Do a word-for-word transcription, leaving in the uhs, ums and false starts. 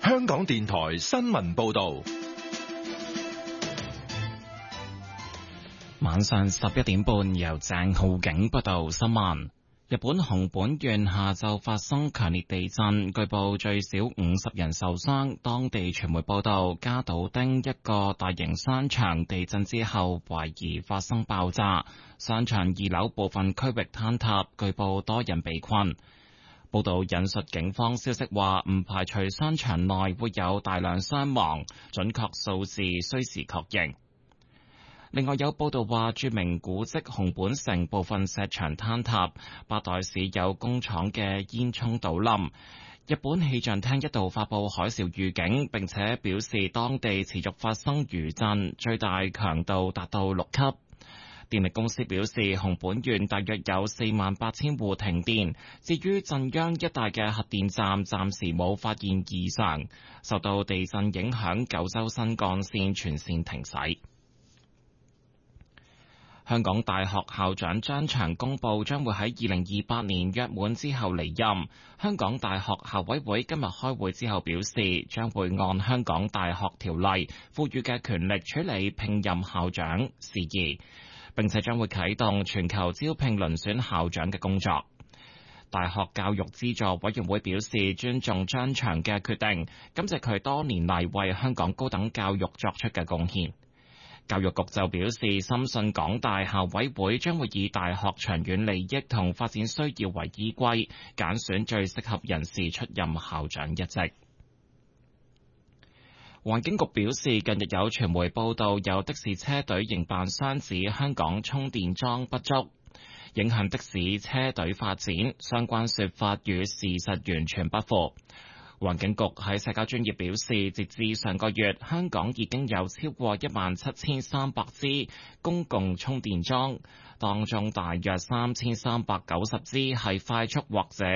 香港電台新聞報道。 晚上十一點半，由鄭浩景報道新聞。日本熊本縣下晝發生強烈地震，據報最少五十人受傷。當地傳媒報道，加島町一個大型商場地震之後，懷疑發生爆炸，商場二樓部分區域坍塌，據報多人被困。報道引述警方消息話，唔排除商場內會有大量傷亡，準確數字需時確認。另外有報道話，著名古蹟熊本城部分石牆坍塌，八代市有工廠嘅煙囪倒冧。日本氣象廳一度發佈海嘯預警，並且表示當地持續發生餘震，最大強度達到六級。電力公司表示，熊本縣大約有四萬八千戶停電。至於震央一帶嘅核電站，暫時冇發現異常。受到地震影響，九州新幹線全線停駛。香港大學校長張翔公布將會喺二零二八年約滿之後離任。香港大學校委會今日開會之後表示，將會按香港大學條例賦予嘅權力處理聘任校長事宜，並且將會啟動全球招聘遴選校長嘅工作。大學教育資助委員會表示尊重張翔嘅決定，感謝佢多年嚟為香港高等教育作出嘅貢獻。教育局就表示，深信港大校委會將會以大學長遠利益同發展需要為依歸，揀選最適合人士出任校長一職。環境局表示，近日有傳媒報道，有的士車隊營辦商指香港充電樁不足，影響的士車隊發展，相關說法與事實完全不符。環境局喺社交專頁表示，截至上個月，香港已經有超過一萬七千三百支公共充電樁，當中大約三千三百九十支係快速或者